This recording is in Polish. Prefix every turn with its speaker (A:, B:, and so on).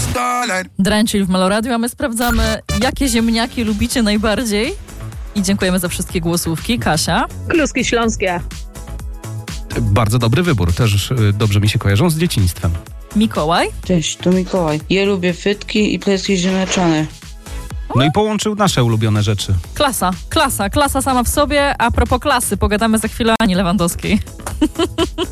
A: Drenchill w Meloradiu, a my sprawdzamy, jakie ziemniaki lubicie najbardziej. I dziękujemy za wszystkie głosówki. Kasia?
B: Kluski śląskie.
C: Bardzo dobry wybór, też dobrze mi się kojarzą z dzieciństwem.
A: Mikołaj?
D: Cześć, to Mikołaj. Ja lubię frytki i placki ziemniaczane.
C: No i połączył nasze ulubione rzeczy.
A: Klasa sama w sobie. A propos klasy, pogadamy za chwilę o Ani Lewandowskiej.